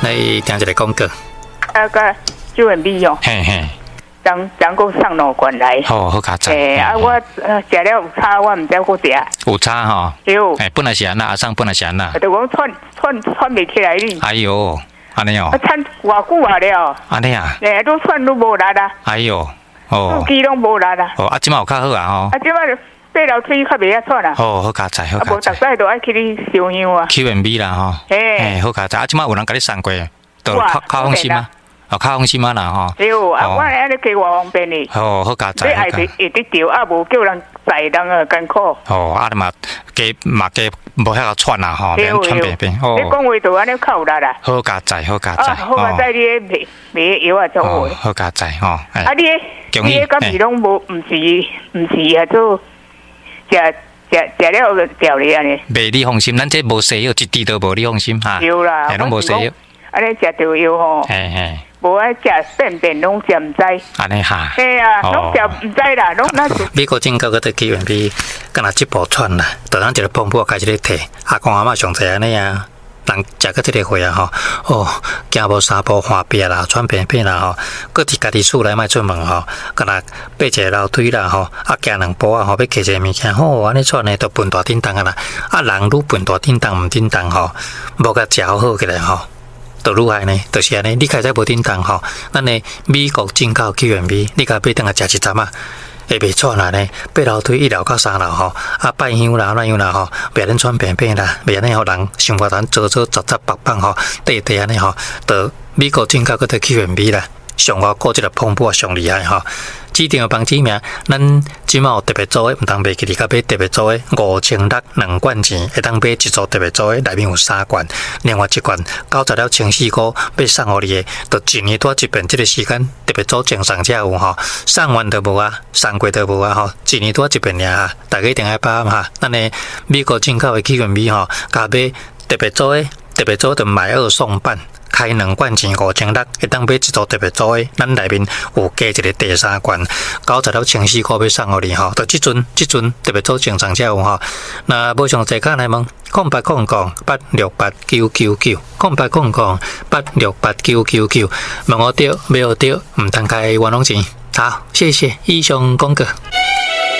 来听一个广告。 个就很美哦。 嘿嘿。 张公上路关来。 好佳哉。 我食了有差，我唔知好食。 有差哈。 有。 本来是安那，阿上本来是安那。 就讲喘袂起来哩。 哎呦，安尼哦。 喘偌久啊了。 安尼啊。 都喘都无力啊。 哎呦，哦。 手机拢无力啊。 哦，即马有较好啊吼。 即马爬楼梯较袂晓喘啊。 好佳哉，好佳哉。 无逐摆都爱去你烧香啊。 Q&B 啦吼。嘿，好佳哉。即马有人甲你送过，都较放心吗？较放心啊啦吼。 对，我安尼加我方便哩。 好佳哉。 你爱会得着，无叫人载人啊艰苦。 嘛加无遐个喘啦吼，免喘便便。 你讲话就安尼较有力啦。 好佳哉，好佳哉。 好佳哉，你卖药啊种话。 好佳哉吼。 你敢是拢无，唔是啊做食了调理安尼。 袂你放心，咱这无西药，一滴都无，你放心哈。 有啦， 拢无西药。 安尼食着药吼。 嘿。 无爱食便拢食唔知。 安尼哈。 嘿啊，拢食唔知啦，拢那是。 美国政府嗰啲起源比，敢若一步窜啦，就咱一个pom布开始咧摕，阿公阿嬷上济安尼啊，人食到这个货啊吼，行无三步滑壁啦，喘便便啦吼，搁伫家己厝内莫出门吼，敢若爬一个楼梯啦吼，行两步啊吼，要摕一个物件，安尼喘呢，都笨大叮当啊啦，人愈笨大叮当毋叮当吼，无甲食好起来吼。就愈害呢，就是安尼。你开始无叮当吼，咱的美国进口Q&B，你甲买等下食一针啊，会袂喘啦呢。爬楼梯1楼到3楼吼，拜香啦那样啦吼，袂恁喘便便啦，袂安尼互人生活咱做杂白棒吼，地安尼吼，就美国进口嗰个Q&B啦，上外国这个pom布上厉害吼。指定帮指名，咱即马有特别组的，毋通买去，你甲买特别组的5602罐钱，会当买一组特别组的，内面有3罐，另外1罐90了14块，要送互你的，就一年多一遍，这个时间特别组正上才有吼，送完就无啊，送过就无啊吼，一年多一遍尔哈，大家一定要把握哈，咱的美国进口的Q&B吼，甲买特别组的，特别组就买2送半。开2罐钱5600，会当买一组特别组的，咱内面有加一个第3罐，90了14块要送互你吼，就即阵特别组正常才有吼。那无详细看来问0800868999，0800868999，问我对，买好对，毋通开冤枉钱。好，谢谢以上广告。